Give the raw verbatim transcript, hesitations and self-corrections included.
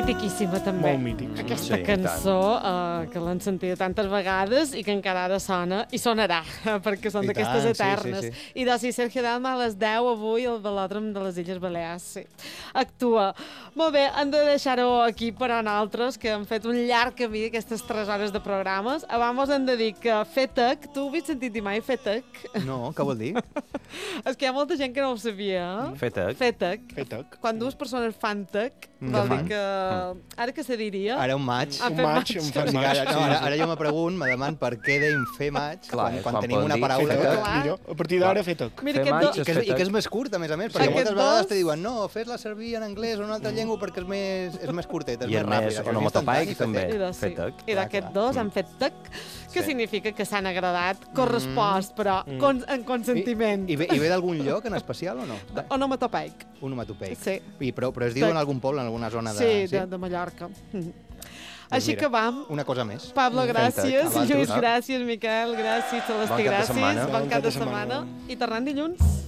Mitiquíssima, també. Molt mític. Sí. Aquesta Sí, cançó, uh, que l'han sentit tantes vegades i que encara ara sona, i sonarà, perquè són I d'aquestes tant, sí, eternes. sí, sí. I de si Sergio Dalma a les deu avui al Velòdrom de les Illes Balears. Sí. Actua. Molt bé, hem de deixar-ho aquí per a nosaltres, que hem fet un llarg camí aquestes tres hores de programes. Abans hem de dir que fer tec, tu ho has sentit dir mai, fer tec? No, què vol dir? És que hi ha molta gent que no ho sabia. Fer tec. Fer tec. Fer tec. Quan dues persones fan tec, Mm. vol Què dir fan? que... Ara que se diria... Ara un maig. Ah, Un fer maig, maig. un O fan sigui, maig. ara, no, ara, ara jo me pregunto, me deman per què deim fer maig Clar, quan, eh, quan quan tenim poden una dir paraula Fer que... tec, Clar. millor. A partir d'ara, fer tec. Mira, Fer aquest maig do... I que, és, I que és més curt, a més a més, perquè Aquest moltes vegades dos- te diuen no, fes-la servir en anglès o en una altra llengua perquè és més, és més curtet, és I més a ràpid. més, Això és onomatopeic instantani, també. I de, Fer sí. tec. I d'aquest dos han fet tec, que Sí. significa que s'han agradat, correspost, però con en consentiment. I, i ve, i ve d'algun lloc en especial o no? Onomatopeic. Onomatopeic. Sí. I, però, però es diu Tec. en algun poble, en alguna zona de... Sí, de, de Mallorca. Mhm. Així mira. que vam. Una cosa més. Pablo, Fem tec. gràcies. A vosaltres. Lluís, gràcies. Miquel, gràcies. Celestí, Bon cap de gràcies. setmana. Bon cap de setmana. I tornem dilluns.